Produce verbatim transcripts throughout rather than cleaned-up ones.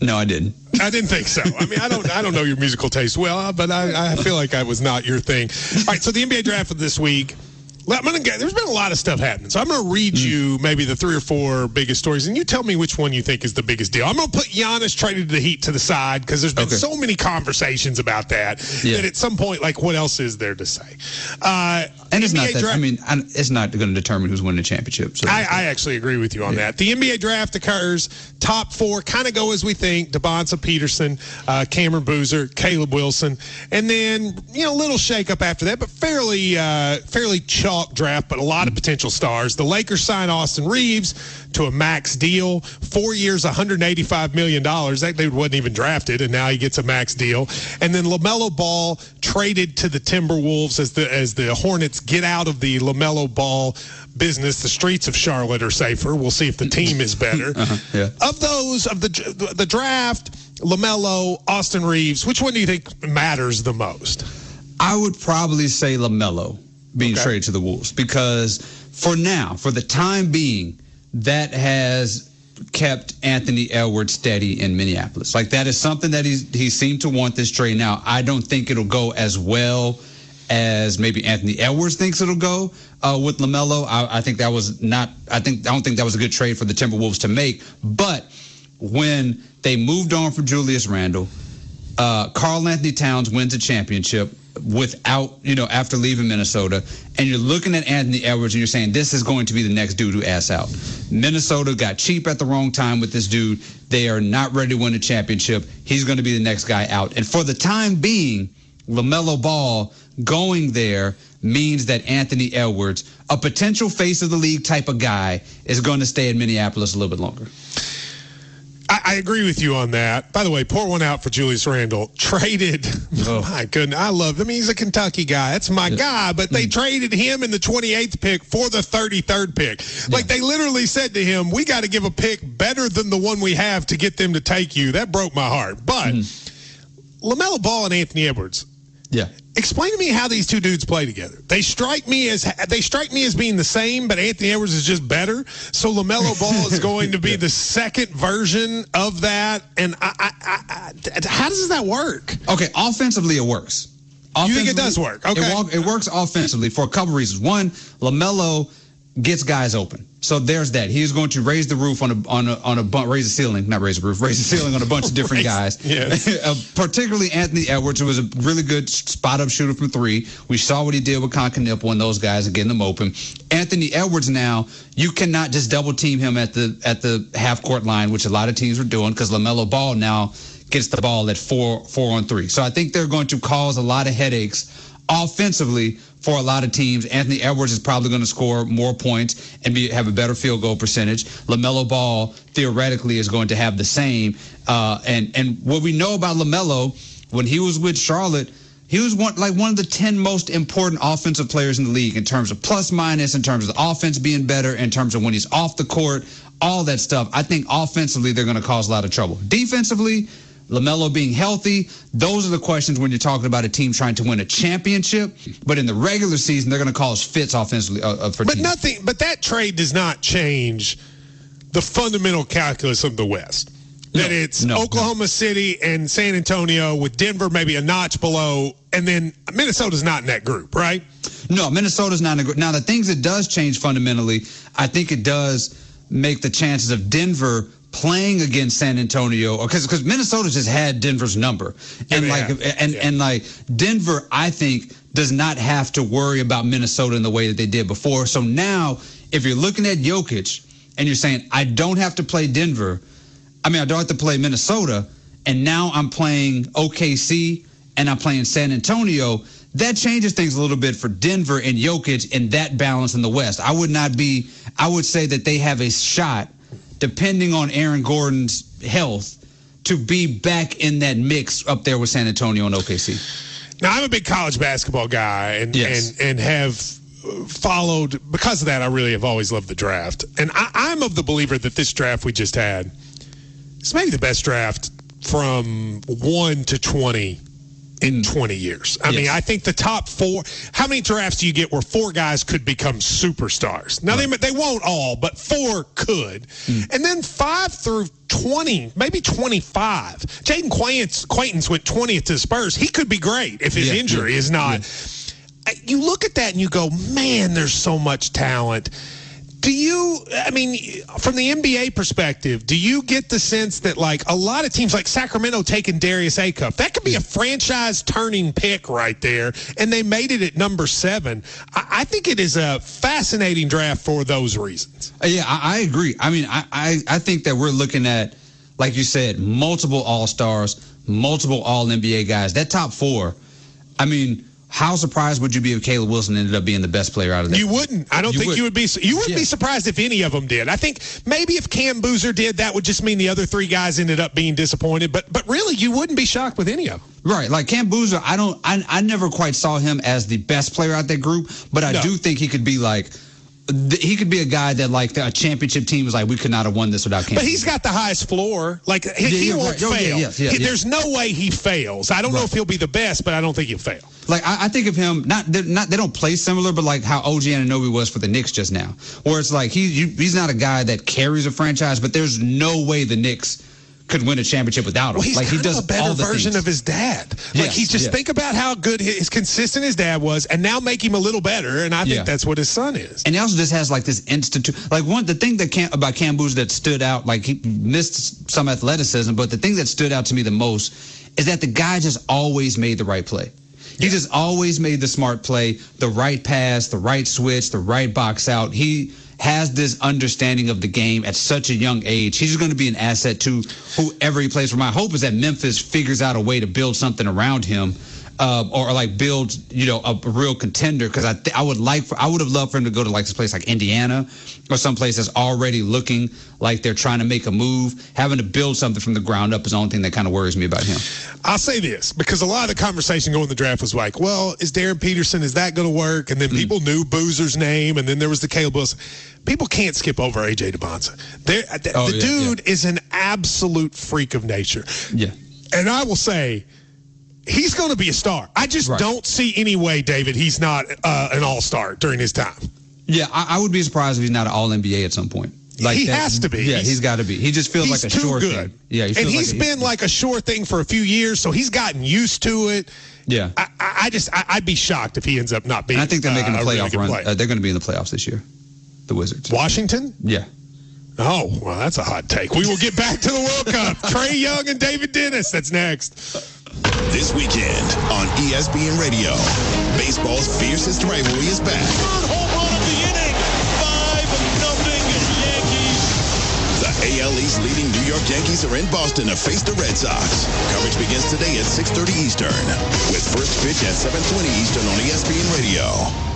No, I didn't. I didn't think so. I mean, I don't I don't know your musical taste well, but I, I feel like that was not your thing. All right, so the N B A draft of this week. I'm gonna get, there's been a lot of stuff happening, so I'm going to read you maybe the three or four biggest stories, and you tell me which one you think is the biggest deal. I'm going to put Giannis traded to the Heat to the side because there's been okay. so many conversations about that yeah. that at some point, like, what else is there to say? Uh, and it's N B A not that. Draft, I mean, it's not going to determine who's winning the championship. So I, I actually agree with you on yeah. that. The N B A draft occurs. Top four kind of go as we think: Devonta Peterson, uh, Cameron Boozer, Caleb Wilson, and then you know a little shakeup after that, but fairly uh, fairly chalk draft, but a lot of potential stars. The Lakers sign Austin Reeves to a max deal, four years, one hundred eighty-five million dollars. That dude wasn't even drafted, and now he gets a max deal. And then LaMelo Ball traded to the Timberwolves as the as the Hornets get out of the LaMelo Ball business. The streets of Charlotte are safer. We'll see if the team is better. uh-huh, yeah. Of those, of the the draft, LaMelo, Austin Reeves, which one do you think matters the most? I would probably say LaMelo being okay. traded to the Wolves, because for now, for the time being, that has kept Anthony Edwards steady in Minneapolis. Like, that is something that he's, he seemed to want this trade. Now, I don't think it'll go as well as maybe Anthony Edwards thinks it'll go uh, with LaMelo. I, I think that was not, I think, I don't think that was a good trade for the Timberwolves to make. But when they moved on from Julius Randle, uh, Karl Anthony Towns wins a championship without, you know, after leaving Minnesota, and you're looking at Anthony Edwards and you're saying this is going to be the next dude who ass out. Minnesota got cheap at the wrong time with this dude. They are not ready to win a championship. He's going to be the next guy out. And for the time being, LaMelo Ball going there means that Anthony Edwards, a potential face of the league type of guy, is going to stay in Minneapolis a little bit longer. I, I agree with you on that. By the way, pour one out for Julius Randle. Traded. Oh. My goodness. I love him. He's a Kentucky guy. That's my yeah. guy. But they mm. traded him in the twenty-eighth pick for the thirty-third pick. Yeah. Like, they literally said to him, we got to give a pick better than the one we have to get them to take you. That broke my heart. But mm. LaMelo Ball and Anthony Edwards. Yeah. Explain to me how these two dudes play together. They strike me as they strike me as being the same, but Anthony Edwards is just better. So LaMelo Ball is going to be yeah. the second version of that. And I, I, I, I, how does that work? Okay, offensively it works. You think it does work? Okay, it, it works offensively for a couple reasons. One, LaMelo gets guys open. So there's that. He's going to raise the roof on a on a on a bunch, raise the ceiling, not raise the roof, raise the ceiling on a bunch of different guys. Yes. uh, particularly Anthony Edwards, who was a really good spot up shooter from three. We saw what he did with Concanippo and those guys and getting them open. Anthony Edwards now, you cannot just double team him at the at the half court line, which a lot of teams are doing, because LaMelo Ball now gets the ball at four four on three. So I think they're going to cause a lot of headaches offensively for a lot of teams. Anthony Edwards is probably going to score more points and be, have a better field goal percentage. LaMelo Ball theoretically is going to have the same. Uh, and and what we know about LaMelo, when he was with Charlotte, he was one like one of the ten most important offensive players in the league in terms of plus minus, in terms of the offense being better, in terms of when he's off the court, all that stuff. I think offensively they're going to cause a lot of trouble. Defensively, LaMelo being healthy, those are the questions when you're talking about a team trying to win a championship. But in the regular season, they're going to cause fits offensively uh, for but teams. nothing. But that trade does not change the fundamental calculus of the West. No, that it's no, Oklahoma no. City and San Antonio, with Denver maybe a notch below, and then Minnesota's not in that group, right? No, Minnesota's not in a group. Now, the things it does change fundamentally, I think it does make the chances of Denver playing against San Antonio, because because Minnesota just had Denver's number, and yeah, like and yeah. and like Denver, I think, does not have to worry about Minnesota in the way that they did before. So now, if you're looking at Jokic and you're saying, I don't have to play Denver, I mean, I don't have to play Minnesota, and now I'm playing O K C and I'm playing San Antonio, that changes things a little bit for Denver and Jokic and that balance in the West. I would not be, I would say that they have a shot, depending on Aaron Gordon's health, to be back in that mix up there with San Antonio and O K C. Now, I'm a big college basketball guy, and yes. and, and have followed, because of that, I really have always loved the draft. And I, I'm of the believer that this draft we just had is maybe the best draft from one to twenty in twenty years. I yes. mean, I think the top four, how many drafts do you get where four guys could become superstars? Now, right. they they won't all, but four could. Mm. And then five through twenty, maybe twenty-five. Jaden Quaintance, Quaintance went twentieth to the Spurs. He could be great if his yeah, injury yeah, is not. Yeah. You look at that and you go, man, there's so much talent. Do you, I mean, from the N B A perspective, do you get the sense that, like, a lot of teams like Sacramento taking Darius Acuff, that could be a franchise-turning pick right there, and they made it at number seven. I, I think it is a fascinating draft for those reasons. Yeah, I, I agree. I mean, I, I, I think that we're looking at, like you said, multiple All-Stars, multiple All-N B A guys. That top four, I mean, how surprised would you be if Caleb Wilson ended up being the best player out of that? You wouldn't. I don't you think would. you would be. You wouldn't yeah. be surprised if any of them did. I think maybe if Cam Boozer did, that would just mean the other three guys ended up being disappointed. But but really, you wouldn't be shocked with any of them. Right, like Cam Boozer, I don't. I I never quite saw him as the best player out that group, but I no. do think he could be like. He could be a guy that, like, a championship team was like, we could not have won this without Cam. But he's got the highest floor. Like, he, yeah, he won't right. fail. Oh, yeah, yeah, yeah, he, yeah. There's no way he fails. I don't right. know if he'll be the best, but I don't think he'll fail. Like, I, I think of him, not, not they don't play similar, but like how O G Anunoby was for the Knicks just now. Where it's like, he, you, he's not a guy that carries a franchise, but there's no way the Knicks could win a championship without him. Well, he's like kind he does of a better all the version things. of his dad. Like yes, he's just yes. think about how good his consistent his dad was, and now make him a little better. And I think yeah. that's what his son is. And he also just has like this institute. Like one, the thing that Cam, about Cam Boozer that stood out, like he missed some athleticism, but the thing that stood out to me the most is that the guy just always made the right play. He yeah. just always made the smart play, the right pass, the right switch, the right box out. He has this understanding of the game at such a young age. He's going to be an asset to whoever he plays for. My hope is that Memphis figures out a way to build something around him, uh, or like build, you know, a, a real contender. Because I, th- I would like, for, I would have loved for him to go to like this place like Indiana, or some place that's already looking like they're trying to make a move. Having to build something from the ground up is the only thing that kind of worries me about him. I'll say this, because a lot of the conversation going in the draft was like, well, is Darren Peterson, is that going to work? And then mm. people knew Boozer's name, and then there was the Caleb Wilson. People can't skip over A J Dubonsa. Th- oh, the yeah, dude yeah. is an absolute freak of nature. Yeah. And I will say, he's going to be a star. I just right. don't see any way, David, he's not uh, an all-star during his time. Yeah, I, I would be surprised if he's not an all N B A at some point. Like he that, has to be. Yeah, he's, he's got to be. He just feels like a sure good. thing. Yeah, he and he's like a, been like a sure thing for a few years, so he's gotten used to it. Yeah, I, I just I, I'd be shocked if he ends up not being. And I think they're making uh, a playoff really run. Play. Uh, they're going to be in the playoffs this year. The Wizards. Washington? Yeah. Oh, well, that's a hot take. We will get back to the World Cup. Trae Young and David Dennis. That's next. This weekend on E S P N Radio, baseball's fiercest rivalry is back. Third home run of the inning. five nothing Yankees. The A L East leading New York Yankees are in Boston to face the Red Sox. Coverage begins today at six thirty Eastern, with first pitch at seven twenty Eastern on E S P N Radio.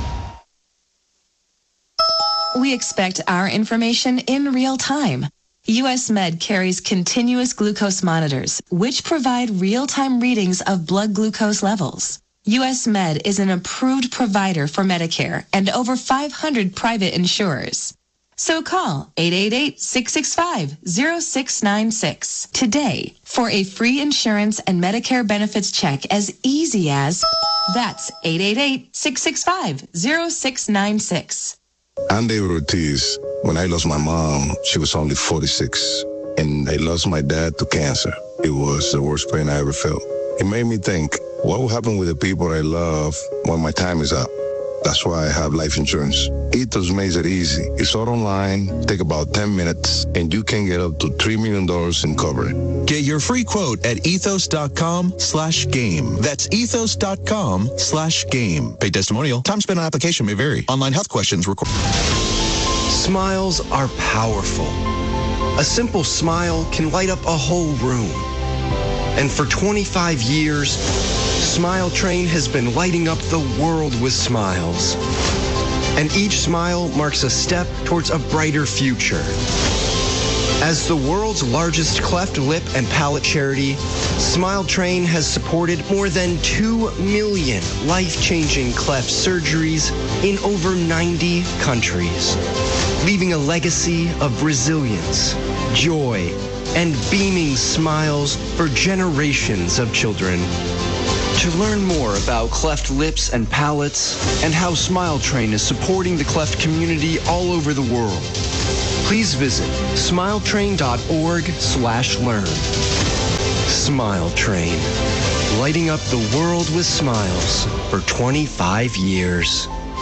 We expect our information in real time. U S Med carries continuous glucose monitors, which provide real-time readings of blood glucose levels. U S Med is an approved provider for Medicare and over five hundred private insurers. So call eight eight eight, six six five, zero six nine six today for a free insurance and Medicare benefits check as easy as that's eight eight eight, six six five, zero six nine six. I'm David Ortiz. When I lost my mom, she was only forty-six, and I lost my dad to cancer. It was the worst pain I ever felt. It made me think, what will happen with the people I love when my time is up? That's why I have life insurance. Ethos makes it easy. It's all online, take about ten minutes, and you can get up to three million dollars in coverage. Get your free quote at ethos.com slash game. That's ethos.com slash game. Paid testimonial. Time spent on application may vary. Online health questions required. Smiles are powerful. A simple smile can light up a whole room. And for twenty-five years, Smile Train has been lighting up the world with smiles. And each smile marks a step towards a brighter future. As the world's largest cleft lip and palate charity, Smile Train has supported more than two million life-changing cleft surgeries in over ninety countries, leaving a legacy of resilience, joy, and beaming smiles for generations of children. To learn more about cleft lips and palates and how Smile Train is supporting the cleft community all over the world, please visit smiletrain.org slash learn. Smile Train, lighting up the world with smiles for twenty-five years.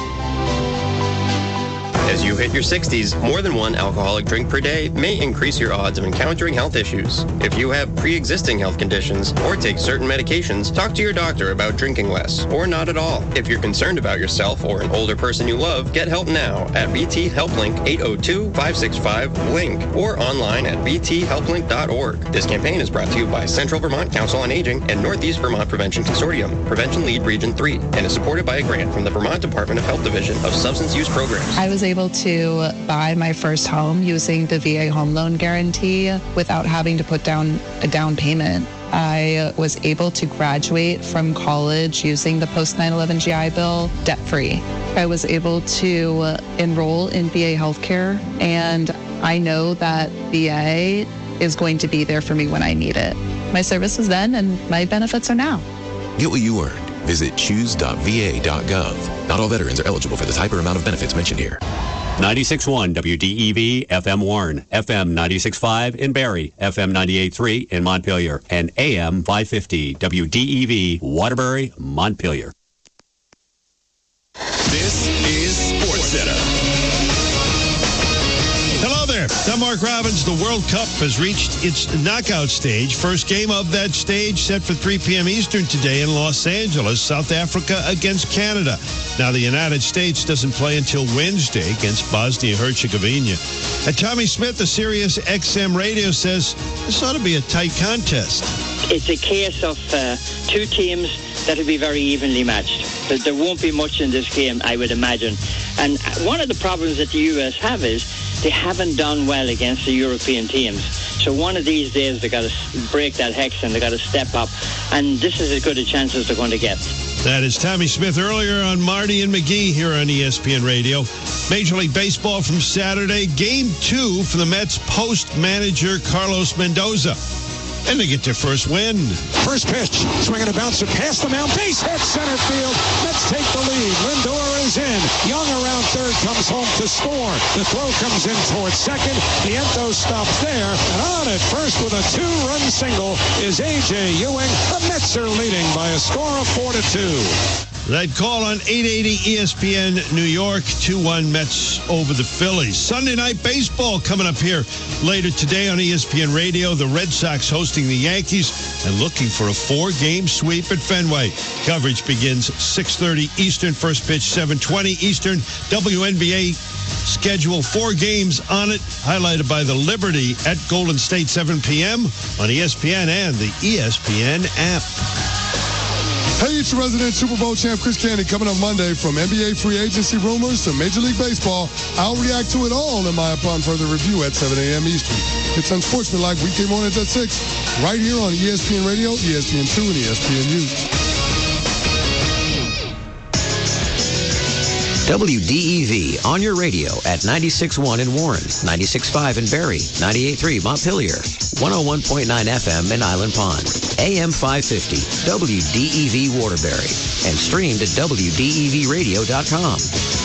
As you hit your sixties, more than one alcoholic drink per day may increase your odds of encountering health issues. If you have pre-existing health conditions or take certain medications, talk to your doctor about drinking less or not at all. If you're concerned about yourself or an older person you love, get help now at V T HelpLink eight oh two, five six five, LINK or online at v t help link dot org. This campaign is brought to you by Central Vermont Council on Aging and Northeast Vermont Prevention Consortium, Prevention Lead Region three, and is supported by a grant from the Vermont Department of Health Division of Substance Use Programs. I was able to buy my first home using the V A home loan guarantee without having to put down a down payment. I was able to graduate from college using the post nine eleven G I Bill debt-free. I was able to enroll in V A healthcare, and I know that V A is going to be there for me when I need it. My service was then, and my benefits are now. Get what you earned. Visit choose dot v a dot gov. Not all veterans are eligible for the type or amount of benefits mentioned here. ninety-six point one W D E V F M Warren, F M ninety-six point five in Barrie, F M ninety-eight point three in Montpelier, and A M five fifty W D E V Waterbury, Montpelier. This is SportsCenter. Hello there. I'm Mark Robbins. The World Cup has reached its knockout stage. First game of that stage set for three p.m. Eastern today in Los Angeles, South Africa against Canada. Now, the United States doesn't play until Wednesday against Bosnia-Herzegovina. And Tommy Smith of Sirius X M Radio says this ought to be a tight contest. It's a case of uh, two teams that will be very evenly matched. There won't be much in this game, I would imagine. And one of the problems that the U S have is they haven't done well against the European teams. So one of these days they got to break that hex and they got to step up. And this is as good a chance as they're going to get. That is Tommy Smith earlier on Marty and McGee here on E S P N Radio. Major League Baseball from Saturday. Game two for the Mets post-manager Carlos Mendoza. And they get their first win. First pitch, swinging a bouncer past the mound, base hit center field. Mets take the lead. Lindor is in. Young around third comes home to score. The throw comes in towards second. Vientos stops there, and on at first with a two-run single is A J Ewing. The Mets are leading by a score of four to two. That call on eight eighty E S P N New York, two one Mets over the Phillies. Sunday Night Baseball coming up here later today on E S P N Radio. The Red Sox hosting the Yankees and looking for a four-game sweep at Fenway. Coverage begins six thirty Eastern, first pitch seven twenty Eastern. W N B A schedule, four games on it, highlighted by the Liberty at Golden State, seven p.m. on E S P N and the E S P N app. Hey, it's your resident Super Bowl champ, Chris Candy, coming up Monday. From N B A free agency rumors to Major League Baseball, I'll react to it all in my upon further review at seven a.m. Eastern. It's Unsportsmanlike weekday mornings at six, right here on E S P N Radio, E S P N two, and E S P N News. W D E V on your radio at ninety-six point one in Warren, ninety-six point five in Barrie, ninety-eight point three Montpelier, one oh one point nine F M in Island Pond, A M five fifty, W D E V Waterbury, and streamed at W D E V radio dot com.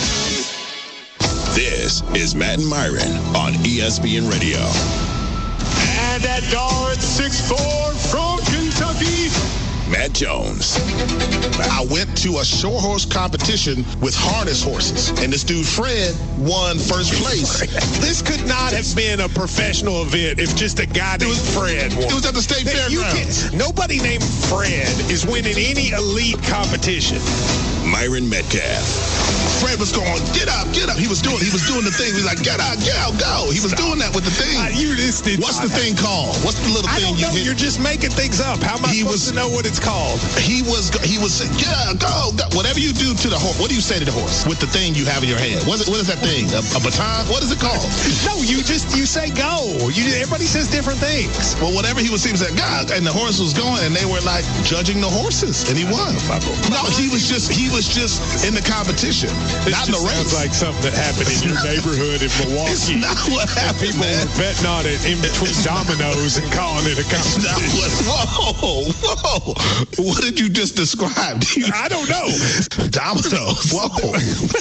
This is Matt and Myron on E S P N Radio. And at Dart six four from Kentucky, Matt Jones. I went to a short horse competition with harness horses, and this dude Fred won first place. This could not have been a professional event if just a guy named was, Fred won. It was at the state fairgrounds. Nobody named Fred is winning any elite competition. Myron Metcalf. Fred was going, get up, get up. He was doing, he was doing the thing. He was like, get up, get out, go. He was Stop. doing that with the thing. Uh, you just did What's the thing called? What's the little I thing don't you know. hit? You're just making things up. How am I he supposed was, to know what it's called? He was, he was saying, yeah, go, go. Whatever you do to the horse. What do you say to the horse with the thing you have in your hand? What is, what is that thing? A, a baton? What is it called? No, you just, you say go. You, everybody says different things. Well, whatever he was saying, he said, go. And the horse was going, and they were like judging the horses, and he won. No, he was just, he was just in the competition, this not in the race. Sounds like something that happened in your neighborhood in Milwaukee. It's not what happened, people man. were betting on it in between dominoes and calling it a competition. Whoa, whoa. What did you just describe? five? Do you, I don't know. Dominoes. Whoa.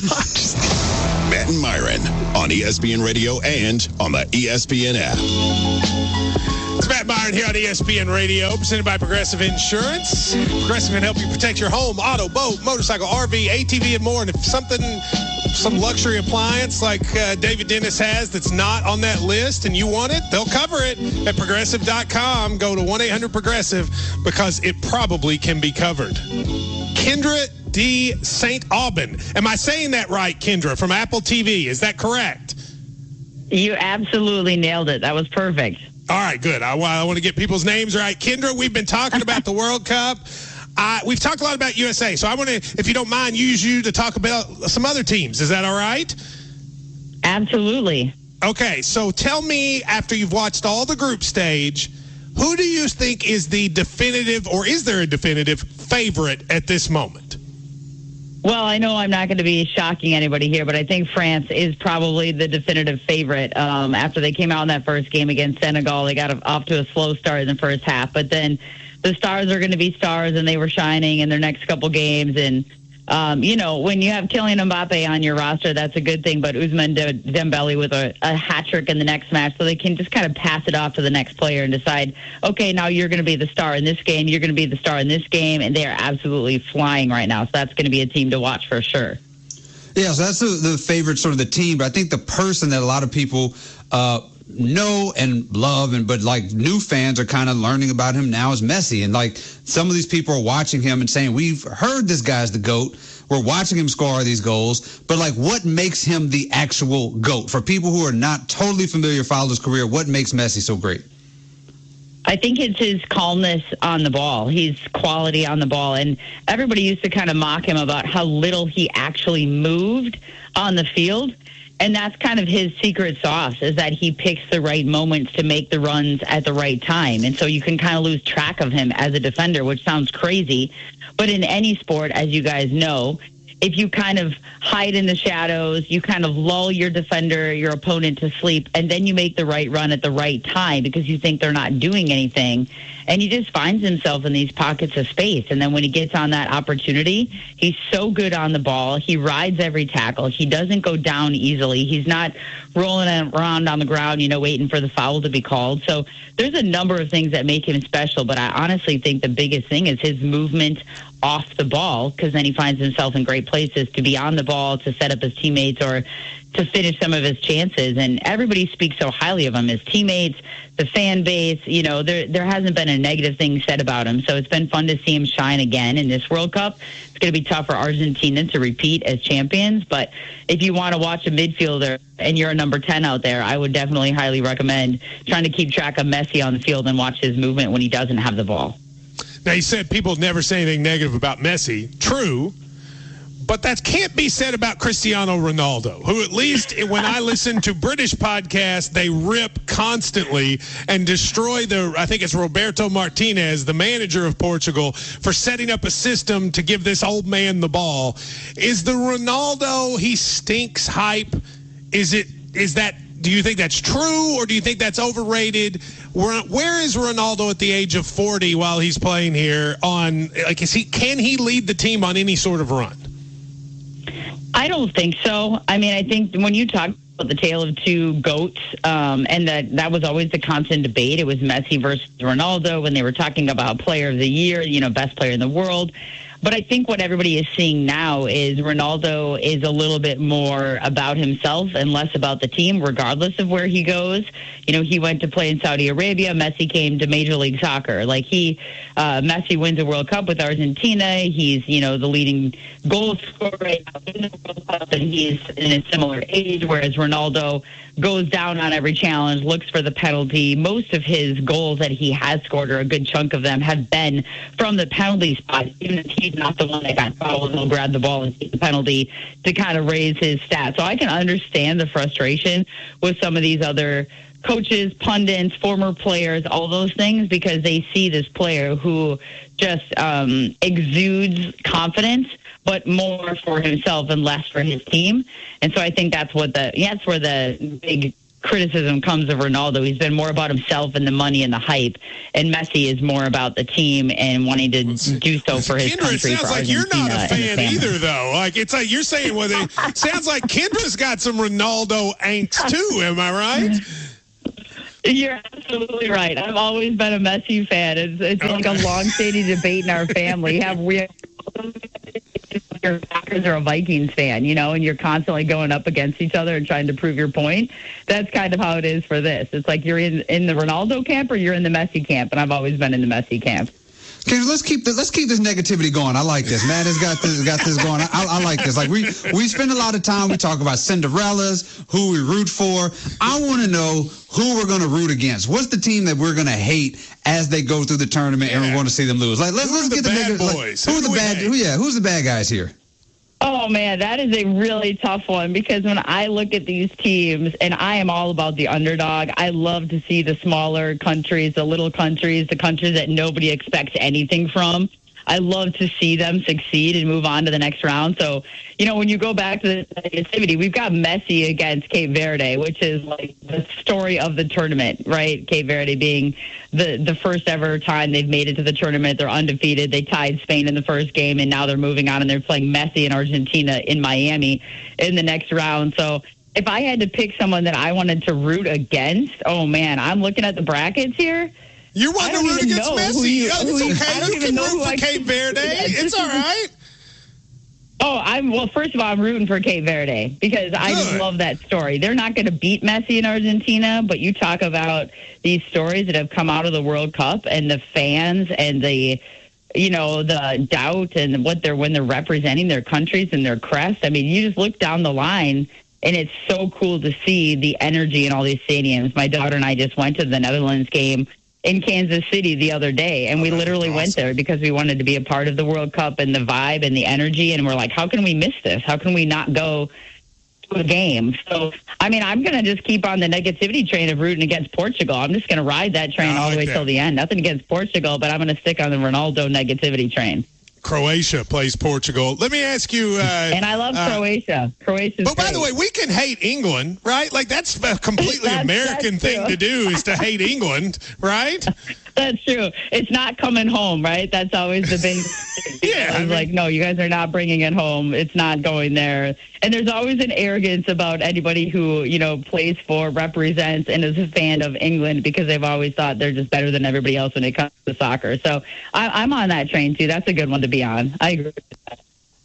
Matt and Myron on E S P N Radio and on the E S P N app. It's Matt Myron here on E S P N Radio, presented by Progressive Insurance. Progressive can help you protect your home, auto, boat, motorcycle, R V, A T V, and more. And if something, some luxury appliance like uh, David Dennis has that's not on that list and you want it, they'll cover it at progressive dot com. Go to one eight hundred progressive because it probably can be covered. Kendra D. Saint Aubin. Am I saying that right, Kendra, from Apple T V? Is that correct? You absolutely nailed it. That was perfect. All right, good. I, I want to get people's names right. Kendra, we've been talking about the World Cup. Uh, we've talked a lot about U S A, so I want to, if you don't mind, use you to talk about some other teams. Is that all right? Absolutely. Okay, so tell me, after you've watched all the group stage, who do you think is the definitive, or is there a definitive favorite at this moment? Well, I know I'm not going to be shocking anybody here, but I think France is probably the definitive favorite. Um, after they came out in that first game against Senegal, they got off to a slow start in the first half, but then the stars are going to be stars, and they were shining in their next couple games. And, um, you know, when you have Kylian Mbappe on your roster, that's a good thing, but Ousmane Dembele with a, a hat trick in the next match, so they can just kind of pass it off to the next player and decide, okay, now you're going to be the star in this game, you're going to be the star in this game, and they are absolutely flying right now. So that's going to be a team to watch for sure. Yeah, so that's the, the favorite sort of the team, but I think the person that a lot of people uh, know and love, and but like new fans are kind of learning about him now is Messi. And like some of these people are watching him and saying, we've heard this guy's the GOAT. We're watching him score these goals, but like what makes him the actual GOAT? For people who are not totally familiar, follow his career, what makes Messi so great? I think it's his calmness on the ball. He's quality on the ball. And everybody used to kind of mock him about how little he actually moved on the field. And that's kind of his secret sauce, is that he picks the right moments to make the runs at the right time. And so you can kind of lose track of him as a defender, which sounds crazy. But in any sport, as you guys know, if you kind of hide in the shadows, you kind of lull your defender, your opponent to sleep, and then you make the right run at the right time because you think they're not doing anything. And he just finds himself in these pockets of space. And then when he gets on that opportunity, he's so good on the ball. He rides every tackle. He doesn't go down easily. He's not rolling around on the ground, you know, waiting for the foul to be called. So there's a number of things that make him special, but I honestly think the biggest thing is his movement off the ball, because then he finds himself in great places to be on the ball, to set up his teammates, or to finish some of his chances. And everybody speaks so highly of him, his teammates, the fan base. You know, there there hasn't been a negative thing said about him. So it's been fun to see him shine again in this World Cup. It's going to be tough for Argentina to repeat as champions, but if you want to watch a midfielder and you're a number ten out there, I would definitely highly recommend trying to keep track of Messi on the field and watch his movement when he doesn't have the ball. Now, you said people never say anything negative about Messi. True. But that can't be said about Cristiano Ronaldo, who at least when I listen to British podcasts, they rip constantly and destroy the, I think it's Roberto Martinez, the manager of Portugal, for setting up a system to give this old man the ball. Is the Ronaldo, he stinks hype, is it, is that, do you think that's true, or do you think that's overrated? Where, where is Ronaldo at the age of forty while he's playing here on, like, is he, can he lead the team on any sort of run? I don't think so. I mean, I think when you talk about the tale of two GOATs, um, and that, that was always the constant debate. It was Messi versus Ronaldo when they were talking about player of the year, you know, best player in the world. But I think what everybody is seeing now is Ronaldo is a little bit more about himself and less about the team, regardless of where he goes. You know, he went to play in Saudi Arabia. Messi came to Major League Soccer. Like he, uh, Messi wins a World Cup with Argentina. He's, you know, the leading goal scorer in the World Cup, and he's in a similar age, whereas Ronaldo goes down on every challenge, looks for the penalty. Most of his goals that he has scored, or a good chunk of them, have been from the penalty spot. Even if he's not the one that got fouled, he'll grab the ball and take the penalty to kind of raise his stats. So I can understand the frustration with some of these other coaches, pundits, former players, all those things, because they see this player who just um, exudes confidence, but more for himself and less for his team. And so I think that's what the, yeah, that's where the big criticism comes of Ronaldo. He's been more about himself and the money and the hype, and Messi is more about the team and wanting to do so for his Kendra, country. It sounds for like you're not a Argentina fan either, though. Like it's like you're saying, well, it sounds like Kendra's got some Ronaldo angst too. Am I right? You're absolutely right. I've always been a Messi fan. It's, it's okay. Like a long-standing debate in our family. Have we? You're a Packers or a Vikings fan, you know, and you're constantly going up against each other and trying to prove your point. That's kind of how it is for this. It's like you're in, in the Ronaldo camp or you're in the Messi camp, and I've always been in the Messi camp. Okay, let's keep the, let's keep this negativity going. I like this. Matt has got this got this going. I, I like this. Like we we spend a lot of time. We talk about Cinderellas, who we root for. I want to know who we're going to root against. What's the team that we're going to hate as they go through the tournament, yeah. and we want to see them lose? Like let's who let's the get the bad neg- boys. Like, who who are the bad? Who, yeah, who's the bad guys here? Oh, man, that is a really tough one because when I look at these teams, and I am all about the underdog, I love to see the smaller countries, the little countries, the countries that nobody expects anything from. I love to see them succeed and move on to the next round. So, you know, when you go back to the negativity, we've got Messi against Cape Verde, which is like the story of the tournament, right? Cape Verde being the, the first ever time they've made it to the tournament. They're undefeated. They tied Spain in the first game, and now they're moving on, and they're playing Messi in Argentina in Miami in the next round. So if I had to pick someone that I wanted to root against, oh, man, I'm looking at the brackets here. You want to root against Messi? You, oh, it's okay. You can root for Cape Verde. It's all right. Oh, I'm well. First of all, I'm rooting for Cape Verde because I just love that story. They're not going to beat Messi in Argentina, but you talk about these stories that have come out of the World Cup and the fans and the, you know, the doubt and what they're when they're representing their countries and their crest. I mean, you just look down the line. And it's so cool to see the energy in all these stadiums. My daughter and I just went to the Netherlands game in Kansas City the other day, and we literally awesome. went there because we wanted to be a part of the World Cup and the vibe and the energy, and we're like, how can we miss this? How can we not go to a game? So, I mean, I'm going to just keep on the negativity train of rooting against Portugal. I'm just going to ride that train all the way till the end. Nothing against Portugal, but I'm going to stick on the Ronaldo negativity train. Croatia plays Portugal. Let me ask you. Uh, and I love uh, Croatia. Croatia's But by great. the way, we can hate England, right? Like that's a completely that's, American that's thing to do is to hate England, right? That's true. It's not coming home, right? That's always the big yeah, I was I mean, like, no, you guys are not bringing it home. It's not going there. And there's always an arrogance about anybody who, you know, plays for, represents, and is a fan of England because they've always thought they're just better than everybody else when it comes to soccer. So I, I'm on that train, too. That's a good one to be on. I agree with that.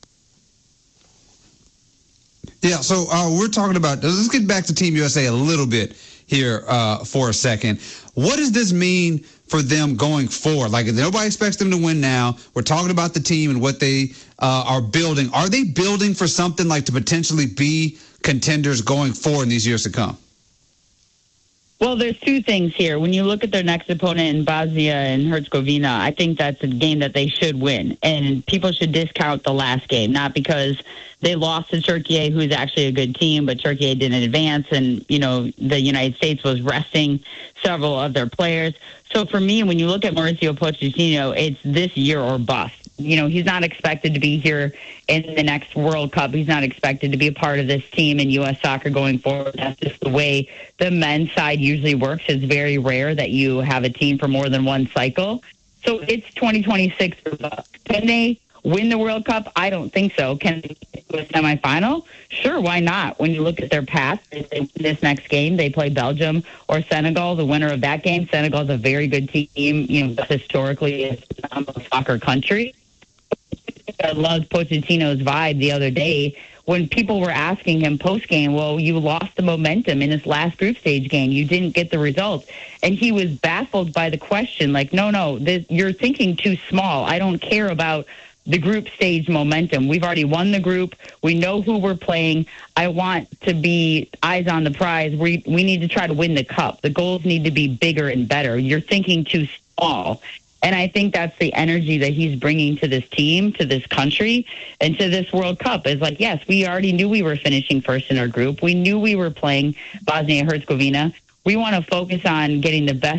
Yeah, so uh, we're talking about, let's get back to Team U S A a little bit here uh, for a second. What does this mean for them going forward? Like, nobody expects them to win now. We're talking about the team and what they uh, are building. Are they building for something like to potentially be contenders going forward in these years to come? Well, there's two things here. When you look at their next opponent in Bosnia and Herzegovina, I think that's a game that they should win. And people should discount the last game, not because they lost to Turkey, who's actually a good team, but Turkey didn't advance. And, you know, the United States was resting several of their players. So for me, when you look at Mauricio Pochettino, it's this year or bust. You know, he's not expected to be here in the next World Cup. He's not expected to be a part of this team in U S soccer going forward. That's just the way the men's side usually works. It's very rare that you have a team for more than one cycle. So it's twenty twenty-six. Can they win the World Cup? I don't think so. Can they get to a semifinal? Sure, why not? When you look at their past, if they win this next game, they play Belgium or Senegal. The winner of that game, Senegal is a very good team. You know, historically, it's a soccer country. I loved Pochettino's vibe the other day when people were asking him post-game, well, you lost the momentum in this last group stage game. You didn't get the results. And he was baffled by the question, like, no, no, this, you're thinking too small. I don't care about the group stage momentum. We've already won the group. We know who we're playing. I want to be eyes on the prize. We, we need to try to win the cup. The goals need to be bigger and better. You're thinking too small. And I think that's the energy that he's bringing to this team, to this country, and to this World Cup. Is like, yes, we already knew we were finishing first in our group. We knew we were playing Bosnia and Herzegovina. We want to focus on getting the best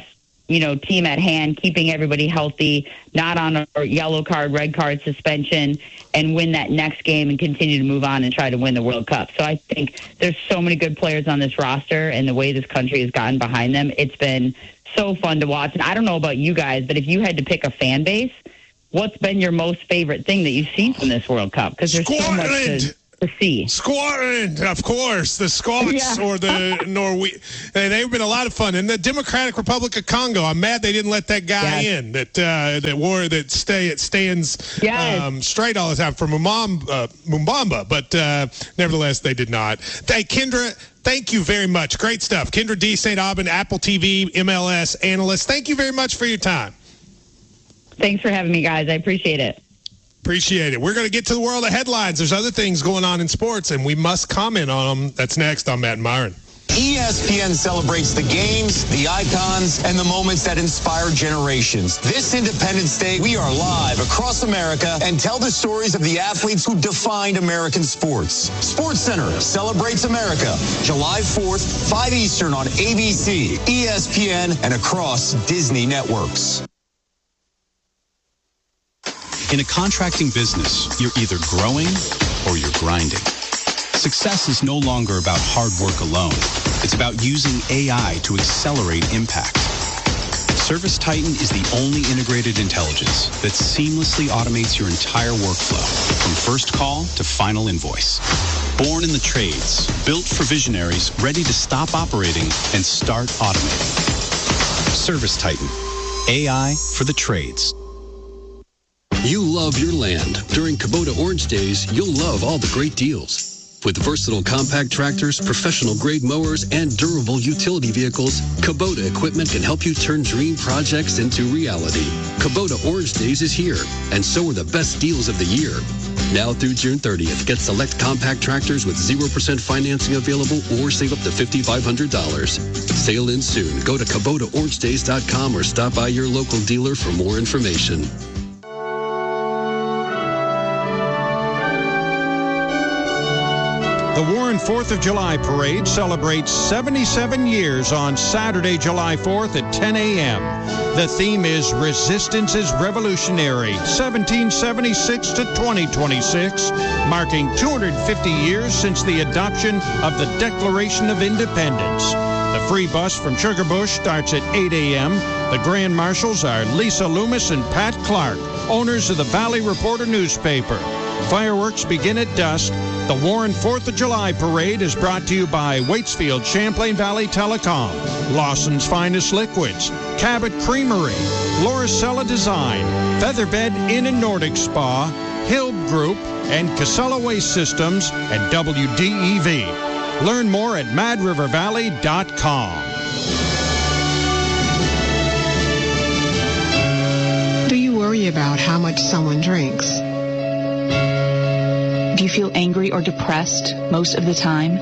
you know, team at hand, keeping everybody healthy, not on a yellow card, red card suspension, and win that next game and continue to move on and try to win the World Cup. So I think there's so many good players on this roster, and the way this country has gotten behind them, it's been so fun to watch. And I don't know about you guys, but if you had to pick a fan base, what's been your most favorite thing that you've seen from this World Cup? Because there's Scotland. so much to, to see. Scotland, of course, the Scots Yeah. or the Norwe. They've been a lot of fun. And the Democratic Republic of Congo, I'm mad they didn't let that guy Yes. in that uh, that wore that stay it stands Yes. um, straight all the time for Mumam, uh, Mumbamba, but uh, nevertheless they did not. Hey, Kendra. Thank you very much. Great stuff. Kendra D. Saint Aubin, Apple T V, M L S analyst. Thank you very much for your time. Thanks for having me, guys. I appreciate it. Appreciate it. We're going to get to the world of headlines. There's other things going on in sports, and we must comment on them. That's next on Matt and Myron. E S P N celebrates the games, the icons, and the moments that inspire generations. This Independence Day, we are live across America and tell the stories of the athletes who defined American sports. Sports Center celebrates America, July fourth, five Eastern on A B C, E S P N, and across Disney networks. In a contracting business, you're either growing or you're grinding. Success is no longer about hard work alone. It's about using A I to accelerate impact. ServiceTitan is the only integrated intelligence that seamlessly automates your entire workflow, from first call to final invoice. Born in the trades, built for visionaries, ready to stop operating and start automating. ServiceTitan, A I for the trades. You love your land. During Kubota Orange Days, you'll love all the great deals. With versatile compact tractors, professional-grade mowers, and durable utility vehicles, Kubota equipment can help you turn dream projects into reality. Kubota Orange Days is here, and so are the best deals of the year. Now through June thirtieth, get select compact tractors with zero percent financing available or save up to five thousand five hundred dollars. Sale ends soon. Go to Kubota Orange Days dot com or stop by your local dealer for more information. The Warren fourth of July Parade celebrates seventy-seven years on Saturday, July fourth at ten a.m. The theme is Resistance is Revolutionary, seventeen seventy-six to twenty twenty-six, marking two hundred fifty years since the adoption of the Declaration of Independence. The free bus from Sugarbush starts at eight a.m. The Grand Marshals are Lisa Loomis and Pat Clark, owners of the Valley Reporter newspaper. Fireworks begin at dusk. The Warren fourth of July Parade is brought to you by Waitsfield Champlain Valley Telecom, Lawson's Finest Liquids, Cabot Creamery, Lauricella Design, Featherbed Inn and Nordic Spa, Hilb Group, and Casella Waste Systems, and W D E V. Learn more at mad river valley dot com. Do you worry about how much someone drinks? Do you feel angry or depressed most of the time?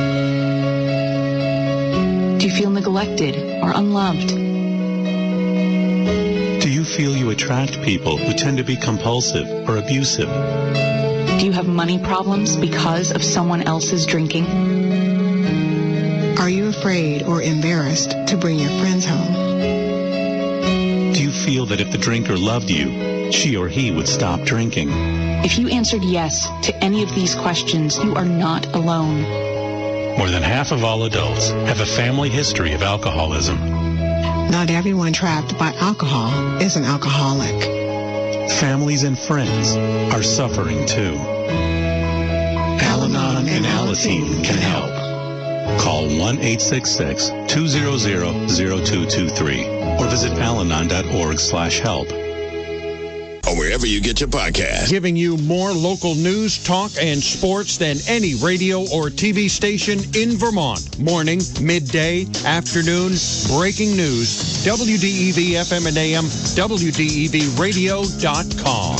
Do you feel neglected or unloved? Do you feel you attract people who tend to be compulsive or abusive? Do you have money problems because of someone else's drinking? Are you afraid or embarrassed to bring your friends home? Do you feel that if the drinker loved you, she or he would stop drinking? If you answered yes to any of these questions, you are not alone. More than half of all adults have a family history of alcoholism. Not everyone trapped by alcohol is an alcoholic. Families and friends are suffering too. Al-Anon and Alateen can help. Call one eight six six, two zero zero, zero two two three or visit alanon dot org slash help. Or wherever you get your podcast. Giving you more local news, talk, and sports than any radio or T V station in Vermont. Morning, midday, afternoon, breaking news. W D E V F M and A M, W D E V radio dot com.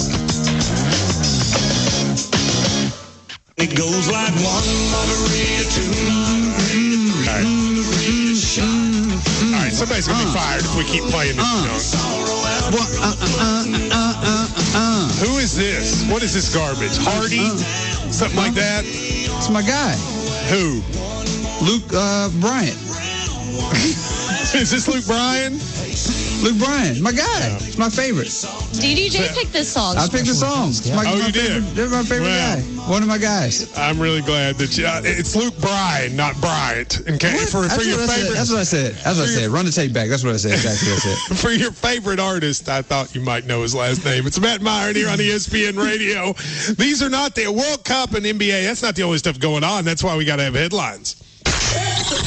It goes like one margarita, two margarita, three margarita shot. All right, somebody's going to be fired if we keep playing this uh, song. Well, uh, uh, uh, uh, uh, Who is this? What is this garbage? Hardy? Uh, Something uh, like that? It's my guy. Who? Luke uh, Bryant. Is this Luke Bryan? Luke Bryan, my guy. It's my favorite. D D J picked this song. I picked the song. Yeah. My, Oh, my you favorite, did? They're my favorite Wow. guy. One of my guys. I'm really glad that you, uh, it's Luke Bryan, not Bryant. Okay, for, That's for your what I said. favorite. That's what I said. That's what I said. Run the tape back. That's what I said. Exactly what I said. For your favorite artist, I thought you might know his last name. It's Matt Meyer here on E S P N Radio. These are not the World Cup and N B A. That's not the only stuff going on. That's why we got to have headlines. Extra,